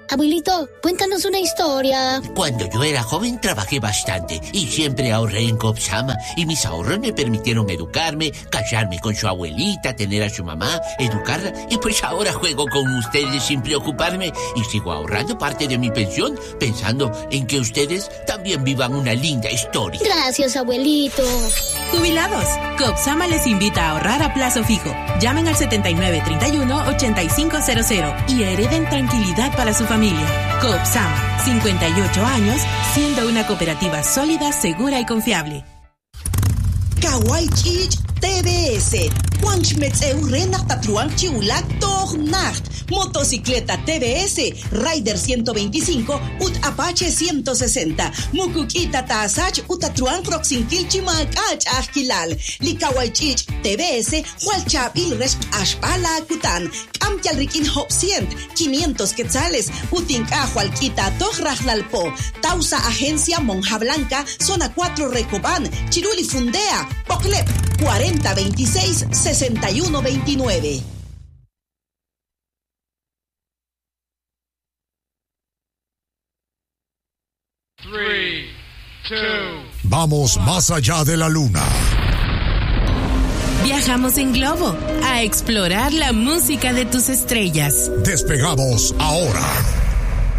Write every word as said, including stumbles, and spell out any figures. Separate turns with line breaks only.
Abuelito, cuéntanos una historia.
Cuando yo era joven trabajé bastante y siempre ahorré en Copsama y mis ahorros me permitieron educarme, casarme con su abuelita, tener a su mamá, educarla y pues ahora juego con ustedes sin preocuparme y sigo ahorrando parte de mi pensión pensando en que ustedes también vivan una linda historia.
Gracias, abuelito.
Jubilados, Copsama les invita a ahorrar a plazo fijo. Llamen al setenta y nueve, treinta y uno, ochenta y cinco cero cero y hereden tranquilidad para su familia. Copsama, cincuenta y ocho años, siendo una cooperativa sólida, segura y confiable.
Kawai Chich T V S. Wanch Metzeu Renach Tatruan Chiulak Nacht. Motocicleta T V S, Rider ciento veinticinco, Ut Apache ciento sesenta, Mukukita Tasach, Utatruan Roxintil Chimalcach Ajkilal, Likawaichich T V S, Hualchapil Res Ashpala Kutan, Kamtial Rikin Hop cien, quinientos quetzales, Utinka Hualquita Tojrajlalpo, Tausa Agencia Monja Blanca, Zona cuatro Recoban, Chiruli Fundea, Poclep, cuarenta veintiséis, sesenta y uno veintinueve.
Three, two.
Vamos más allá de la luna.
Viajamos en globo a explorar la música de tus estrellas.
Despegamos ahora.